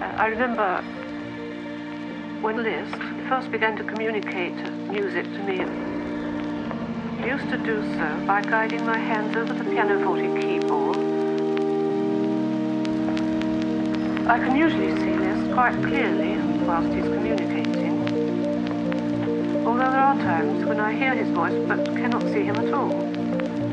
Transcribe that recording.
I remember when Liszt first began to communicate music to me. He used to do so by guiding my hands over the pianoforte keyboard. I can usually see Liszt quite clearly whilst he's communicating, although there are times when I hear his voice but cannot see him at all.